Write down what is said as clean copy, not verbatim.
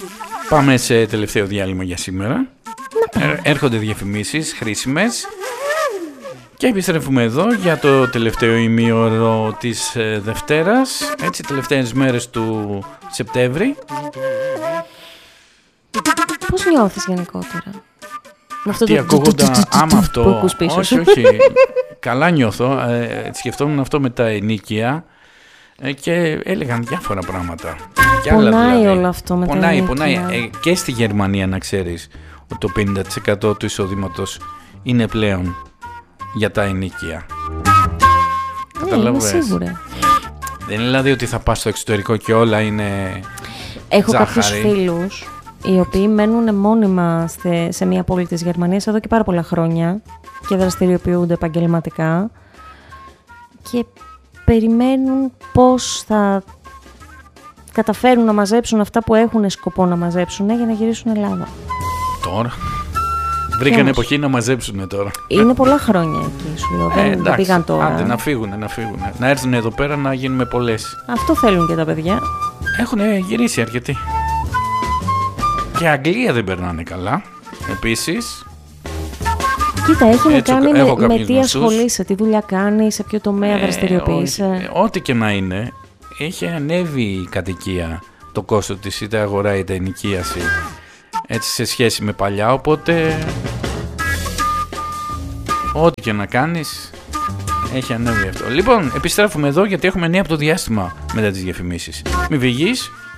Πάμε σε τελευταίο διάλειμμα για σήμερα. Έρχονται διαφημίσεις χρήσιμες και επιστρέφουμε εδώ για το τελευταίο ημίωρο της Δευτέρας, έτσι, τελευταίες μέρες του Σεπτέμβρη. Πώς νιώθεις γενικότερα? Με αυτό τι ακούγοντα, άμα αυτό, όχι, καλά νιώθω, σκεφτόμουν αυτό με τα ενίκια και έλεγαν διάφορα πράγματα. Πονάει δηλαδή όλο αυτό με τα ενίκια. Πονάει, και στη Γερμανία να ξέρεις ότι το 50% του εισοδήματος είναι πλέον για τα ενίκια. Καταλαβαίνεις. Σίγουρα. Δεν είναι δηλαδή ότι θα πας στο εξωτερικό και όλα είναι Έχω ζάχαρη. κάποιους φίλους οι οποίοι μένουν μόνιμα σε μια πόλη της Γερμανίας εδώ και πάρα πολλά χρόνια και δραστηριοποιούνται επαγγελματικά και περιμένουν πώς θα καταφέρουν να μαζέψουν αυτά που έχουν σκοπό να μαζέψουν για να γυρίσουν Ελλάδα. Τώρα βρήκαν εποχή να μαζέψουν τώρα. Είναι πολλά χρόνια εκεί, σου λέω. Δεν πήγαν τώρα. Άντε να φύγουν. Να έρθουν εδώ πέρα να γίνουμε πολλές. Αυτό θέλουν και τα παιδιά. Έχουν γυρίσει αρκετοί. Και Αγγλία δεν περνάνε καλά. Επίσης. Κοίτα, έχει να κάνει με τι ασχολείσαι, τι δουλειά κάνει, σε ποιο τομέα δραστηριοποιείσαι. Ό,τι και να είναι, έχει ανέβει η κατοικία, το κόστος της, είτε αγορά είτε ενοικίαση, έτσι σε σχέση με παλιά, οπότε ό,τι και να κάνεις έχει ανέβει αυτό. Λοιπόν, επιστρέφουμε εδώ γιατί έχουμε νέα από το διάστημα μετά τις διαφημίσεις. Μην φυγείς.